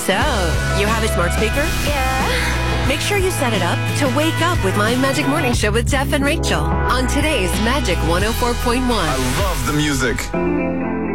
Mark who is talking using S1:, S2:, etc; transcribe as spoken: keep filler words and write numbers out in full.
S1: So, you have a smart speaker?
S2: Yeah.
S1: Make sure you set it up to wake up with My Magic Morning Show with Jeff and Rachel on today's Magic one oh four point one.
S3: I love the music.